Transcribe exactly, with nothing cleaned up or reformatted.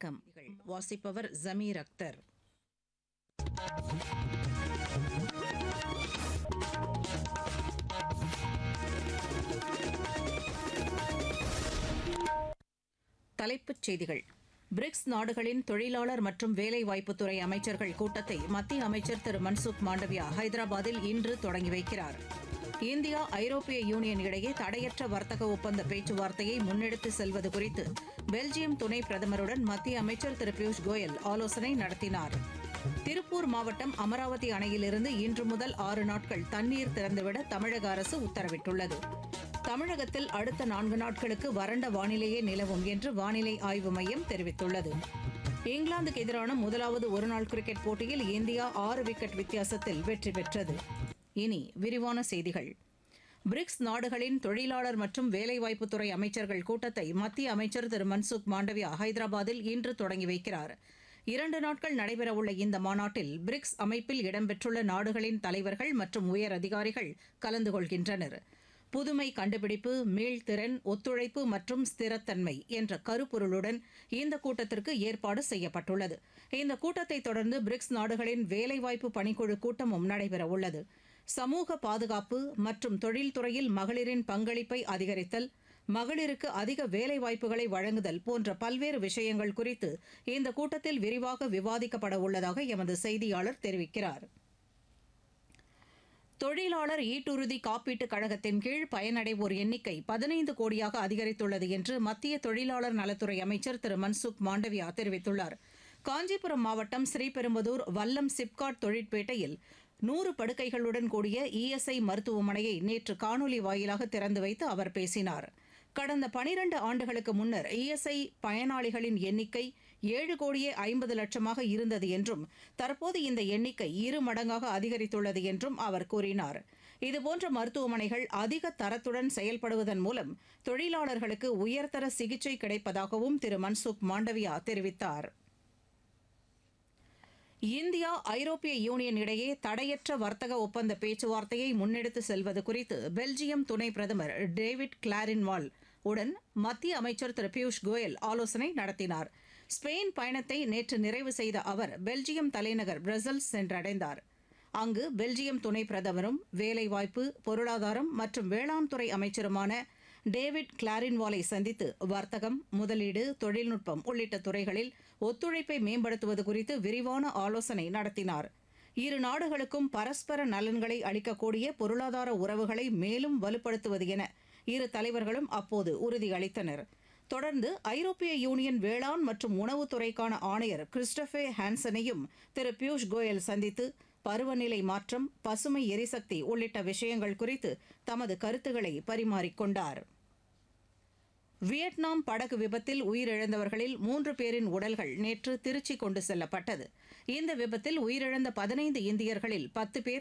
வணக்கம். வாசிப்பவர் ஜமீர் அக்தர். தலைப்புச் செய்திகள். பிரிக்ஸ் நாடுகளின் தொழிலாளர் மற்றும் வேலைவாய்ப்புத்துறை அமைச்சர்கள் கூட்டத்தை மத்திய அமைச்சர் திரு மன்சுக் மாண்டவியா ஹைதராபாத்தில் இன்று தொடங்கி வைக்கிறார். இந்தியா ஐரோப்பிய யூனியன் இடையே தடையற்ற வர்த்தக ஒப்பந்த பேச்சுவார்த்தையை முன்னெடுத்து செல்வது குறித்து பெல்ஜியம் துணை பிரதமருடன் மத்திய அமைச்சர் திரு பியூஷ் கோயல் ஆலோசனை நடத்தினார். திருப்பூர் மாவட்டம் அமராவதி அணையிலிருந்து இன்று முதல் ஆறு நாட்கள் தண்ணீர் திறந்துவிட தமிழக அரசு உத்தரவிட்டுள்ளது. தமிழகத்தில் அடுத்த நான்கு நாட்களுக்கு வறண்ட வானிலையே நிலவும் என்று வானிலை ஆய்வு மையம் தெரிவித்துள்ளது. இங்கிலாந்துக்கு எதிரான முதலாவது ஒருநாள் கிரிக்கெட் போட்டியில் இந்தியா ஆறு விக்கெட் வித்தியாசத்தில் வெற்றி பெற்றது. இனி விரிவான செய்திகள். பிரிக்ஸ் நாடுகளின் தொழிலாளர் மற்றும் வேலைவாய்ப்புத்துறை அமைச்சர்கள் கூட்டத்தை மத்திய அமைச்சர் திரு மன்சுக் மாண்டவியா ஹைதராபாத்தில் இன்று தொடங்கி வைக்கிறார். இரண்டு நாட்கள் நடைபெறவுள்ள இந்த மாநாட்டில் பிரிக்ஸ் அமைப்பில் இடம்பெற்றுள்ள நாடுகளின் தலைவர்கள் மற்றும் உயர் அதிகாரிகள் கலந்து கொள்கின்றனர். புதுமை கண்டுபிடிப்பு, மீள்திறன், ஒத்துழைப்பு மற்றும் ஸ்திரத்தன்மை என்ற கருப்பொருளுடன் இந்த கூட்டத்திற்கு ஏற்பாடு செய்யப்பட்டுள்ளது. இந்த கூட்டத்தை தொடர்ந்து பிரிக்ஸ் நாடுகளின் வேலைவாய்ப்பு பணிக்குழு கூட்டமும் நடைபெறவுள்ளது. சமூக பாதுகாப்பு மற்றும் தொழில்துறையில் மகளிரின் பங்களிப்பை அதிகரித்தல், மகளிருக்கு அதிக வேலைவாய்ப்புகளை வழங்குதல் போன்ற பல்வேறு விஷயங்கள் குறித்து இந்த கூட்டத்தில் விரிவாக விவாதிக்கப்பட உள்ளதாக எமது செய்தியாளர் தெரிவிக்கிறார். தொழிலாளர் ஈட்டுறுதி காப்பீட்டுக் கழகத்தின் கீழ் பயனடைவோர் எண்ணிக்கை பதினைந்து கோடியாக அதிகரித்துள்ளது என்று மத்திய தொழிலாளர் நலத்துறை அமைச்சர் திரு மன்சுக் மாண்டவியா தெரிவித்துள்ளார். காஞ்சிபுரம் மாவட்டம் ஸ்ரீபெரும்புதூர் வல்லம் சிப்காட் தொழிற்பேட்டையில் நூறு படுக்கைகளுடன் கூடிய இஎஸ்ஐ மருத்துவமனையை நேற்று காணொலி வாயிலாக திறந்து வைத்து அவர் பேசினார். கடந்த பனிரண்டு ஆண்டுகளுக்கு முன்னர் இஎஸ்ஐ பயனாளிகளின் எண்ணிக்கை ஏழு கோடியே ஐம்பது லட்சமாக இருந்தது என்றும் தற்போது இந்த எண்ணிக்கை இரு மடங்காக அதிகரித்துள்ளது என்றும் அவர் கூறினார். இதுபோன்ற மருத்துவமனைகள் அதிக தரத்துடன் செயல்படுவதன் மூலம் தொழிலாளர்களுக்கு உயர்தர சிகிச்சை கிடைப்பதாகவும் திரு மன்சுக் மாண்டவியா தெரிவித்தார். இந்தியா ஐரோப்பிய யூனியன் இடையே தடையற்ற வர்த்தக ஒப்பந்த பேச்சுவார்த்தையை முன்னெடுத்து செல்வது குறித்து பெல்ஜியம் துணை பிரதமர் டேவிட் கிளாரின்வால் உடன் மத்திய அமைச்சர் திரு பியூஷ் கோயல் ஆலோசனை நடத்தினார். ஸ்பெயின் பயணத்தை நேற்று நிறைவு செய்த அவர் பெல்ஜியம் தலைநகர் பிரசல்ஸ் சென்றடைந்தார். அங்கு பெல்ஜியம் துணை பிரதமரும் வேலைவாய்ப்பு, பொருளாதாரம் மற்றும் வேளாண் துறை அமைச்சருமான டேவிட் கிளாரின்வாலை சந்தித்து வர்த்தகம், முதலீடு, தொழில்நுட்பம் உள்ளிட்ட துறைகளில் ஒத்துழைப்பை மேம்படுத்துவது குறித்து விரிவான ஆலோசனை நடத்தினார். இரு நாடுகளுக்கும் பரஸ்பர நலன்களை அளிக்கக்கூடிய பொருளாதார உறவுகளை மேலும் வலுப்படுத்துவது என இரு தலைவர்களும் அப்போது உறுதியளித்தனர். தொடர்ந்து ஐரோப்பிய யூனியன் வேளாண் மற்றும் உணவுத்துறைக்கான ஆணையர் கிறிஸ்டோபே ஹான்சனையும் திரு பியூஷ் கோயல் சந்தித்து பருவநிலை மாற்றம், பசுமை எரிசக்தி உள்ளிட்ட விஷயங்கள் குறித்து தமது கருத்துக்களை பரிமாறிக்கொண்டார். வியட்நாம் படகு விபத்தில் உயிரிழந்தவர்களில் மூன்று பேரின் உடல்கள் நேற்று திருச்சி கொண்டு செல்லப்பட்டது. இந்த விபத்தில் உயிரிழந்த பதினைந்து இந்தியர்களில் பத்து பேர்